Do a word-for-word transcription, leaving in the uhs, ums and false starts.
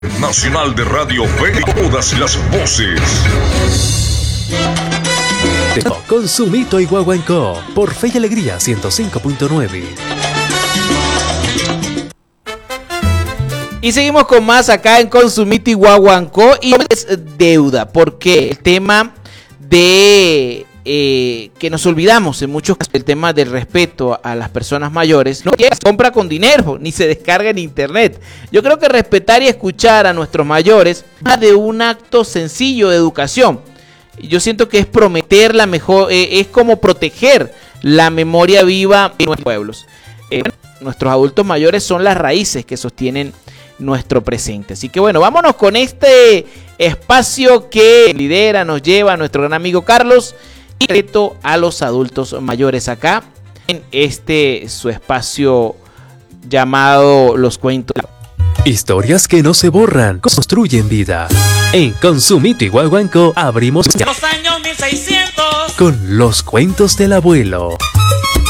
Nacional de Radio Fe, todas las voces. Con Sumito y Guaguancó, por Fe y Alegría ciento cinco punto nueve. Y seguimos con más acá en Consumito y Guaguancó. Y es deuda, porque el tema de eh, que nos olvidamos en muchos casos, el tema del respeto a las personas mayores, no se compra con dinero, ni se descarga en internet. Yo creo que respetar y escuchar a nuestros mayores es de un acto sencillo de educación. Yo siento que es prometer la mejor, eh, es como proteger la memoria viva de nuestros pueblos. Eh, bueno, nuestros adultos mayores son las raíces que sostienen nuestro presente. Así que bueno, vámonos con este espacio que lidera, nos lleva nuestro gran amigo Carlos, y reto a los adultos mayores acá en este su espacio llamado Los Cuentos. Historias que no se borran, construyen vida. En Consumito y Guaguancó abrimos los años mil seiscientos con Los Cuentos del Abuelo.